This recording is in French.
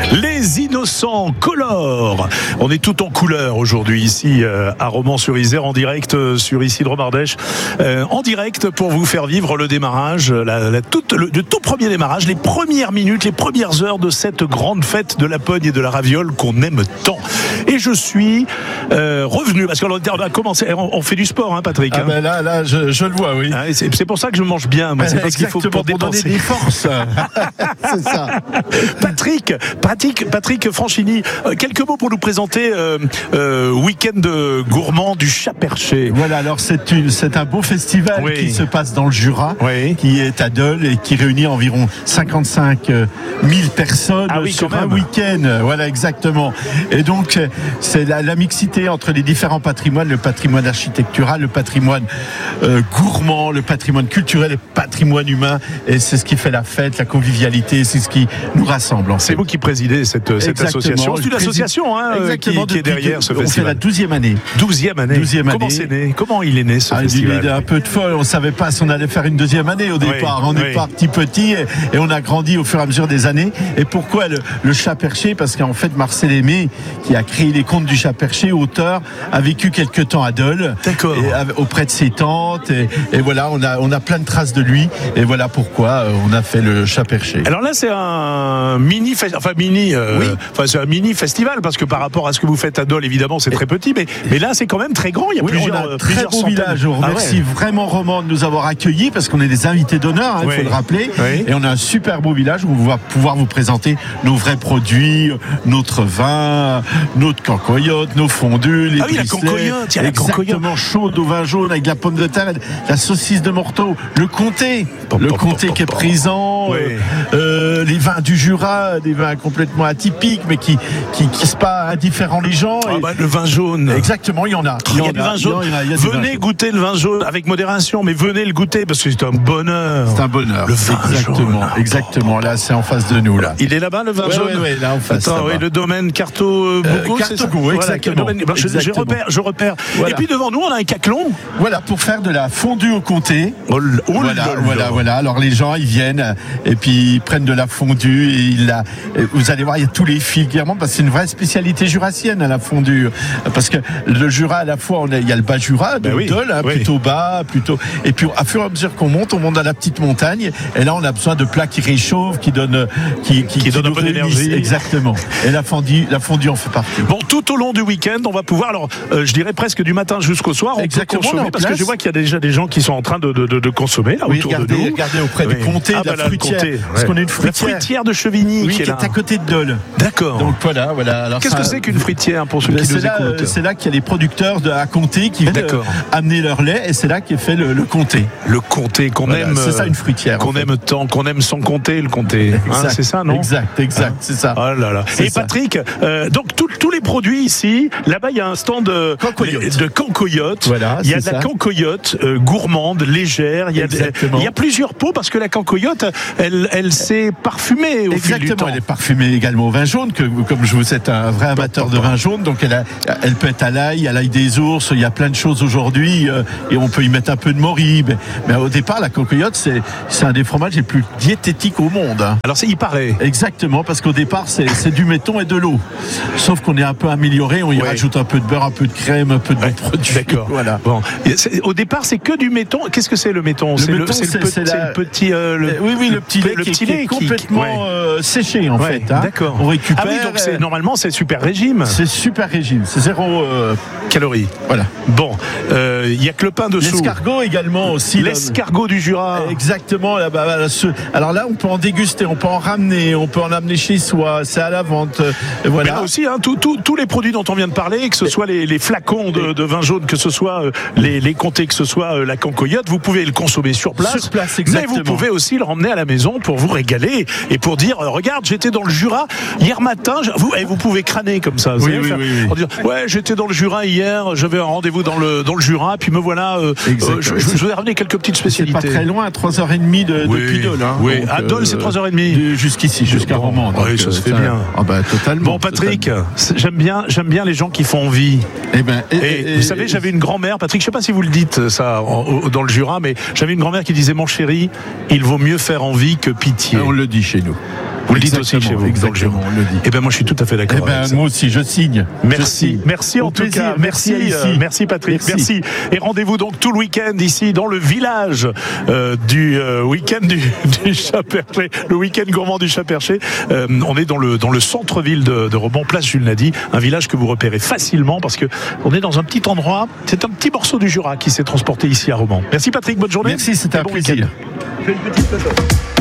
Les innocents colores. On est tout en couleur aujourd'hui ici à Romans-sur-Isère, en direct sur Isidre Mardèche, en direct pour vous faire vivre le démarrage, le tout premier démarrage, les premières minutes, les premières heures de cette grande fête de la pogne et de la raviole qu'on aime tant. Et je suis revenu parce qu'on a commencé, on fait du sport, hein, Patrick. Ah ben là, je le vois, oui. Ah, c'est pour ça que je mange bien. Moi, c'est parce qu'il faut pour donner des forces. C'est ça. Patrick Franchini, quelques mots pour nous présenter week-end gourmand du Chat Perché. Voilà, alors c'est un beau festival qui se passe dans le Jura, qui est à Dole et qui réunit environ 55 000 personnes sur un week-end. Voilà, exactement. Et donc, c'est la mixité entre les différents patrimoines, le patrimoine architectural, le patrimoine gourmand, le patrimoine culturel et le patrimoine humain. Et c'est ce qui fait la fête, la convivialité, c'est ce qui nous rassemble. C'est vous qui présidez cette association. C'est une association qui est derrière ce festival. On fait la 12e année. 12e année. Comment c'est né ? Comment il est né ce festival ? Il est un peu de folle. On ne savait pas si on allait faire une deuxième année au départ. On est parti petit et on a grandi au fur et à mesure des années. Et pourquoi le Chat Perché ? Parce qu'en fait, Marcel Aimé, qui a créé les contes du Chat Perché, auteur, a vécu quelque temps à Dole. D'accord. Auprès de ses tantes. Et voilà, on a plein de traces de lui. Et voilà pourquoi on a fait le Chat Perché. Alors là, c'est un c'est un mini festival, parce que par rapport à ce que vous faites à Dole, évidemment, c'est très petit, mais là, c'est quand même très grand. Il y a plusieurs beau village. On remercie vraiment Romans de nous avoir accueillis, parce qu'on est des invités d'honneur, il faut le rappeler. Et on a un super beau village où on va pouvoir vous présenter nos vrais produits, notre vin, notre cancoyote, nos fondus, les la cancoyote, exactement, chaude au vin jaune avec de la pomme de terre, la saucisse de Morteau, le comté qui est présent, les vins du Jura, des vins complètement atypiques, mais qui sont pas indifférents les gens. Le vin jaune. Exactement, il y en a. Il y a du vin jaune. Venez goûter le vin jaune avec modération, mais venez le goûter parce que c'est un bonheur. C'est un bonheur. Le vin jaune. Exactement. Là, c'est en face de nous, là. Il est là-bas, le vin jaune. Oui, là en face. Le domaine Carto-Bougo, Carto-Bougo, exactement. Je repère. Voilà. Et puis devant nous, on a un caclon. Voilà, pour faire de la fondue au comté. Voilà. Alors les gens, ils viennent et puis ils prennent de la fondue et vous allez voir, il y a tous les fils clairement, parce que c'est une vraie spécialité jurassienne, la fondue. Parce que le Jura, à la fois, il y a le bas Jura, Dole, plutôt bas, et puis à fur et à mesure qu'on monte à la petite montagne, et là on a besoin de plats qui réchauffent, qui donnent un peu d'énergie. Exactement. Et la fondue en fait partie. Bon, tout au long du week-end, on va pouvoir, je dirais presque du matin jusqu'au soir, on peut consommer, parce que je vois qu'il y a déjà des gens qui sont en train de consommer là, autour de nous. Regardez auprès du comté, de la fruitière. Parce qu'on a une fruitière. La fruitière de Chevigny qui est à côté de Dole. D'accord. Donc voilà. Alors qu'est-ce que c'est qu'une fruitière pour ceux qui nous écoutent ? C'est là qu'il y a les producteurs à comté qui viennent amener leur lait, et c'est là qu'est fait le comté. Le comté qu'on aime. C'est ça, une fruitière. Qu'on aime tant, qu'on aime sans compter le comté. C'est ça, non ? Exact, c'est ça. Oh là là. Et Patrick, donc tous les produits ici, là-bas il y a un stand de cancoyote. Voilà, il y a de la cancoyote gourmande, légère. Il y a plusieurs pots, parce que la cancoyote, elle s'est parfumée au fil du temps. Elle est parfumée également au vin jaune, comme vous êtes un vrai amateur de vin jaune, donc elle peut être à l'ail des ours, il y a plein de choses aujourd'hui, et on peut y mettre un peu de morille. Mais au départ, la cancoyote, c'est un des fromages les plus diététiques au monde. Alors il paraît. Exactement, parce qu'au départ, c'est du méton et de l'eau. Sauf qu'on est un peu amélioré, on y rajoute un peu de beurre, un peu de crème, un peu de produits. D'accord. Voilà. Bon. Au départ, c'est que du méton. Qu'est-ce que c'est le méton ? C'est le petit lait qui est complètement séché en fait. D'accord. On récupère. Ah oui, donc normalement c'est super régime. C'est super régime. C'est 0 calories. Voilà. Bon, il y a que le pain dessous. L'escargot également aussi. L'escargot du Jura. Exactement. Alors là, on peut en déguster, on peut en ramener, on peut en amener chez soi. C'est à la vente. Voilà. Mais là aussi, tous les produits dont on vient de parler, que ce soit les flacons de vin jaune, que ce soit les comtés, que ce soit la cancoyote, vous pouvez le consommer sur place. Exactement. Mais vous pouvez aussi le ramener à la maison pour vous régaler et pour dire regarde, j'étais dans le Jura hier matin. Vous pouvez crâner comme ça. Oui. Pour dire j'étais dans le Jura hier, j'avais un rendez-vous dans le Jura, puis me voilà. Je vous ai ramené quelques petites spécialités. C'est pas très loin, à 3h30 depuis Dole. Oui, à Dole c'est 3h30. Jusqu'ici, jusqu'à Romans. Oui, ça se fait bien. Ah bah totalement. Bon Patrick, j'aime bien les gens qui font envie. Et vous savez, j'avais une grand-mère, Patrick, je sais pas si vous le dites ça dans le Jura, mais j'avais une grand-mère qui disait mon chéri, il vaut mieux faire envie que pitié. On le dit chez nous. Vous le dites aussi chez vous. Exactement, on le dit. Eh ben moi je suis tout à fait d'accord. Moi aussi je signe. Merci en tout cas. Merci Patrick. Merci. Et rendez-vous donc tout le week-end ici dans le village du week-end du Chat-Perché, le week-end gourmand du Chat-Perché. On est dans le centre-ville de Romans, place Jules Nady, un village que vous repérez facilement parce que on est dans un petit endroit. C'est un petit morceau du Jura qui s'est transporté ici à Romans. Merci Patrick, bonne journée. Merci, c'était un plaisir. Fais une petite photo.